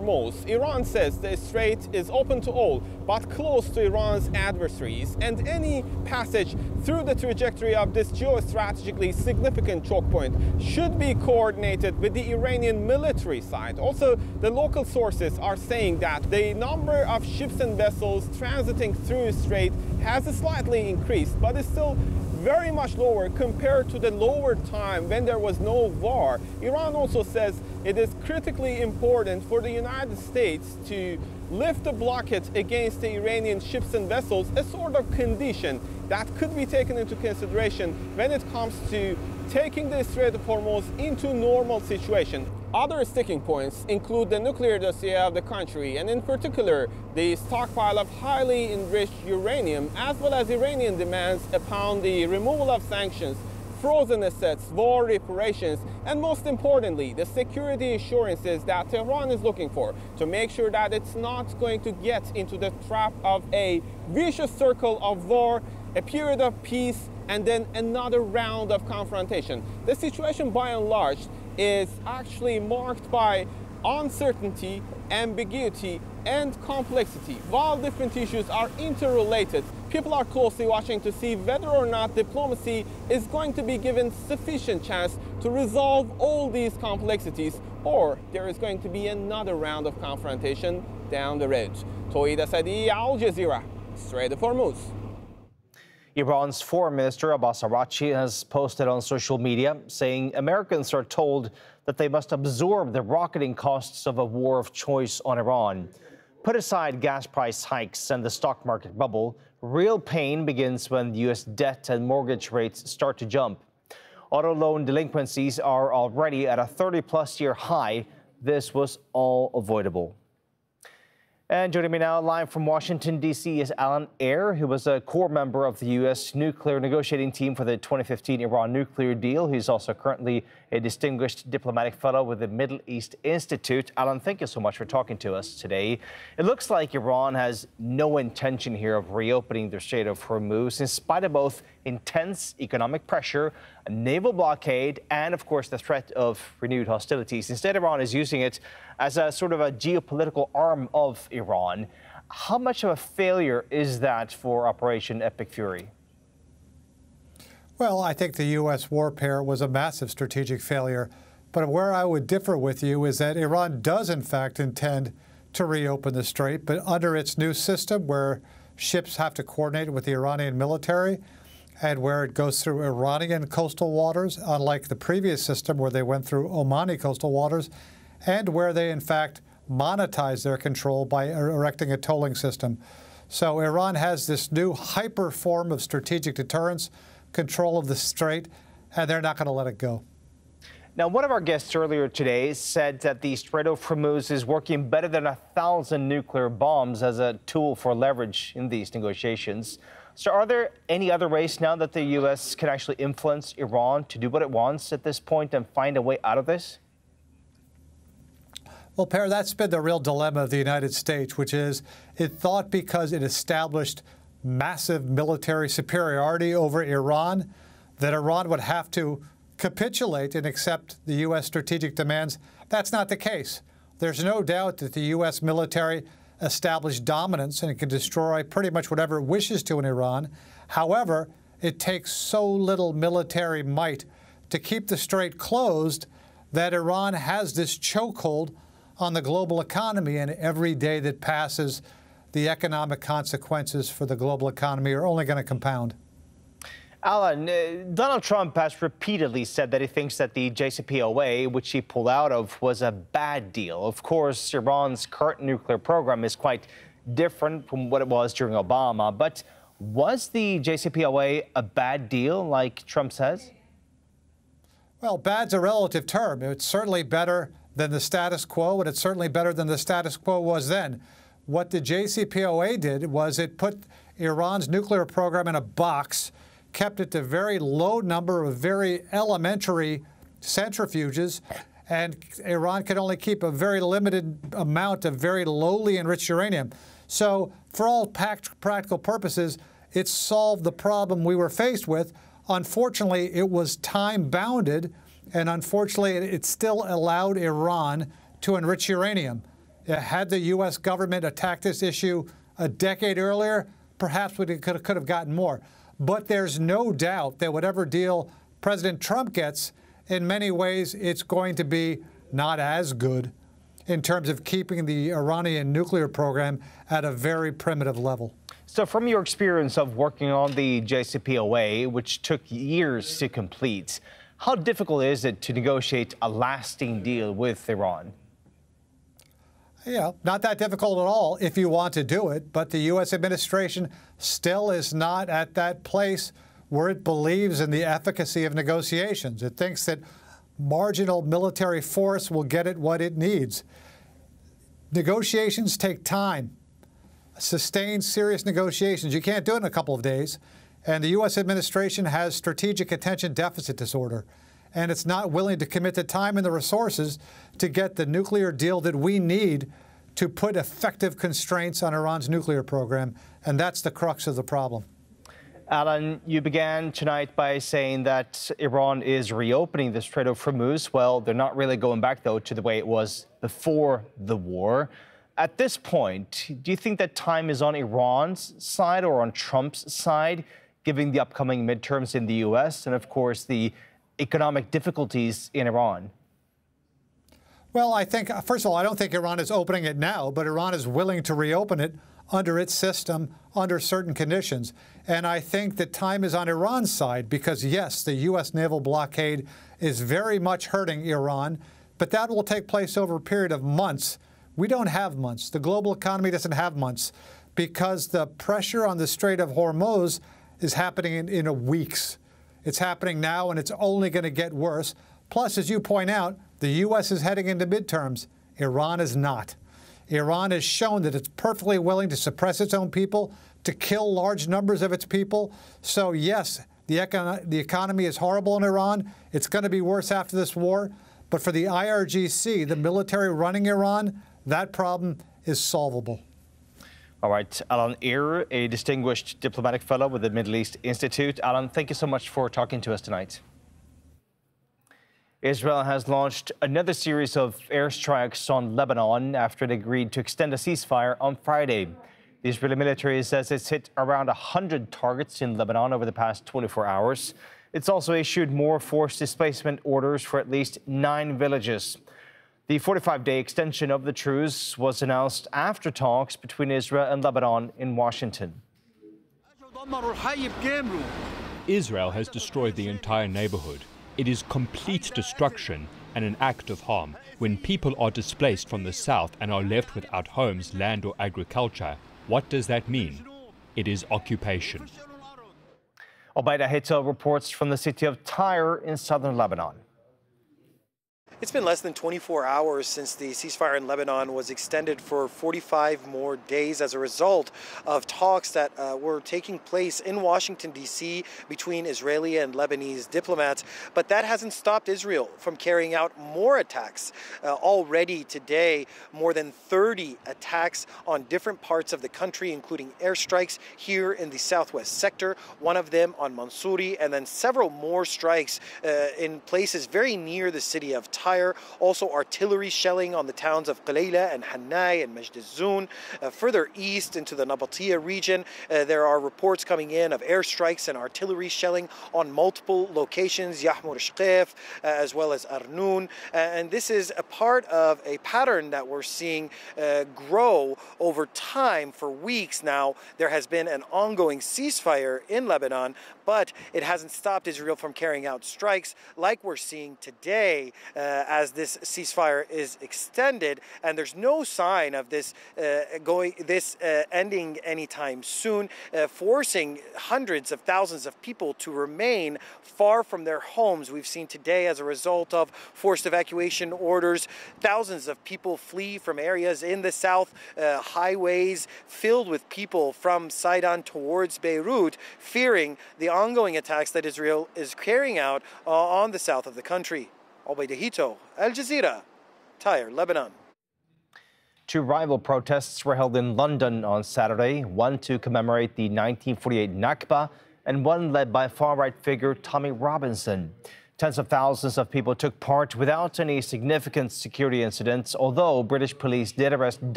Hormuz, Iran says the strait is open to all, but closed to Iran's adversaries, and any passage through the trajectory of this geostrategically significant choke point should be coordinated with the Iranian military side. Also, the local sources are saying that the number of ships and vessels transiting through the strait has slightly increased, but is still very much lower compared to the lower time when there was no war. Iran also says it is critically important for the United States to lift the blockade against the Iranian ships and vessels, a sort of condition that could be taken into consideration when it comes to taking the Strait of Hormuz into normal situation. Other sticking points include the nuclear dossier of the country, and in particular, the stockpile of highly enriched uranium, as well as Iranian demands upon the removal of sanctions, frozen assets, war reparations, and most importantly, the security assurances that Tehran is looking for to make sure that it's not going to get into the trap of a vicious circle of war, a period of peace, and then another round of confrontation. The situation, by and large, is actually marked by uncertainty, ambiguity, and complexity. While different issues are interrelated, people are closely watching to see whether or not diplomacy is going to be given sufficient chance to resolve all these complexities, or there is going to be another round of confrontation down the road. Toeed Asadi, Al Jazeera, Strait of Hormuz. Iran's foreign minister Abbas Araghchi has posted on social media saying Americans are told that they must absorb the rocketing costs of a war of choice on Iran. Put aside gas price hikes and the stock market bubble, real pain begins when U.S. debt and mortgage rates start to jump. Auto loan delinquencies are already at a 30-plus year high. This was all avoidable. And joining me now live from Washington, D.C. is Alan Ayer, who was a core member of the U.S. nuclear negotiating team for the 2015 Iran nuclear deal. He's also currently a distinguished diplomatic fellow with the Middle East Institute. Alan, thank you so much for talking to us today. It looks like Iran has no intention here of reopening the Strait of Hormuz, in spite of both intense economic pressure, a naval blockade, and, of course, the threat of renewed hostilities. Instead, Iran is using it as a sort of a geopolitical arm of Iran. How much of a failure is that for Operation Epic Fury? Well, I think the U.S. warfare was a massive strategic failure. But where I would differ with you is that Iran does, in fact, intend to reopen the strait, but under its new system where ships have to coordinate with the Iranian military and where it goes through Iranian coastal waters, unlike the previous system where they went through Omani coastal waters, and where they, in fact, monetize their control by erecting a tolling system. So Iran has this new hyper form of strategic deterrence, control of the strait, and they're not going to let it go. Now, one of our guests earlier today said that the Strait of Hormuz is working better than 1,000 nuclear bombs as a tool for leverage in these negotiations. So are there any other ways now that the U.S. can actually influence Iran to do what it wants at this point and find a way out of this? Well, Per, that's been the real dilemma of the United States, which is it thought because it established massive military superiority over Iran, that Iran would have to capitulate and accept the U.S. strategic demands. That's not the case. There's no doubt that the U.S. military established dominance and it can destroy pretty much whatever it wishes to in Iran. However, it takes so little military might to keep the strait closed that Iran has this chokehold on the global economy, and every day that passes, the economic consequences for the global economy are only going to compound. Alan, Donald Trump has repeatedly said that he thinks that the JCPOA, which he pulled out of, was a bad deal. Of course, Iran's current nuclear program is quite different from what it was during Obama. But was the JCPOA a bad deal, like Trump says? Well, bad's a relative term. It's certainly better than the status quo, and it's certainly better than the status quo was then. What the JCPOA did was it put Iran's nuclear program in a box, kept it to a very low number of very elementary centrifuges, and Iran could only keep a very limited amount of very lowly enriched uranium. So for all practical purposes, it solved the problem we were faced with. Unfortunately, it was time-bounded, and unfortunately, it still allowed Iran to enrich uranium. Had the U.S. government attacked this issue a decade earlier, perhaps we could have gotten more. But there's no doubt that whatever deal President Trump gets, in many ways, it's going to be not as good in terms of keeping the Iranian nuclear program at a very primitive level. So from your experience of working on the JCPOA, which took years to complete, how difficult is it to negotiate a lasting deal with Iran? Yeah, not that difficult at all if you want to do it, but the U.S. administration still is not at that place where it believes in the efficacy of negotiations. It thinks that marginal military force will get it what it needs. Negotiations take time. Sustained, serious negotiations. You can't do it in a couple of days. And the U.S. administration has strategic attention deficit disorder. And it's not willing to commit the time and the resources to get the nuclear deal that we need to put effective constraints on Iran's nuclear program. And that's the crux of the problem. Alan, you began tonight by saying that Iran is reopening the Strait of Hormuz. Well, they're not really going back, though, to the way it was before the war. At this point, do you think that time is on Iran's side or on Trump's side, given the upcoming midterms in the U.S. and, of course, the economic difficulties in Iran? Well, I think, first of all, I don't think Iran is opening it now, but Iran is willing to reopen it under its system, under certain conditions. And I think that time is on Iran's side because, yes, the U.S. naval blockade is very much hurting Iran, but that will take place over a period of months. We don't have months. The global economy doesn't have months because the pressure on the Strait of Hormuz is happening in weeks. It's happening now, and it's only going to get worse. Plus, as you point out, the U.S. is heading into midterms. Iran is not. Iran has shown that it's perfectly willing to suppress its own people, to kill large numbers of its people. So, yes, the economy is horrible in Iran. It's going to be worse after this war. But for the IRGC, the military running Iran, that problem is solvable. All right. Alan Ear, a distinguished diplomatic fellow with the Middle East Institute. Alan, thank you so much for talking to us tonight. Israel has launched another series of airstrikes on Lebanon after it agreed to extend a ceasefire on Friday. The Israeli military says it's hit around 100 targets in Lebanon over the past 24 hours. It's also issued more forced displacement orders for at least 9 villages. The 45-day extension of the truce was announced after talks between Israel and Lebanon in Washington. Israel has destroyed the entire neighborhood. It is complete destruction and an act of harm. When people are displaced from the south and are left without homes, land or agriculture, what does that mean? It is occupation. Obaida Hito reports from the city of Tyre in southern Lebanon. It's been less than 24 hours since the ceasefire in Lebanon was extended for 45 more days as a result of talks that were taking place in Washington, D.C. between Israeli and Lebanese diplomats. But that hasn't stopped Israel from carrying out more attacks. Already today, more than 30 attacks on different parts of the country, including airstrikes here in the southwest sector, one of them on Mansouri, and then several more strikes in places very near the city of Tyre. Also artillery shelling on the towns of Qalayla and Hannai and Majd al-Zoun. Further east into the Nabatia region, there are reports coming in of airstrikes and artillery shelling on multiple locations, Yahmur Shqef, as well as Arnoun. And this is a part of a pattern that we're seeing grow over time. For weeks now, there has been an ongoing ceasefire in Lebanon, but it hasn't stopped Israel from carrying out strikes like we're seeing today as this ceasefire is extended, and there's no sign of this ending anytime soon, forcing hundreds of thousands of people to remain far from their homes. We've seen today, as a result of forced evacuation orders, thousands of people flee from areas in the south, highways filled with people from Sidon towards Beirut, fearing the ongoing attacks that Israel is carrying out on the south of the country. Obaida Hito, Al Jazeera, Tyre, Lebanon. 2 rival protests were held in London on Saturday, one to commemorate the 1948 Nakba and one led by far-right figure Tommy Robinson. Tens of thousands of people took part without any significant security incidents, although British police did arrest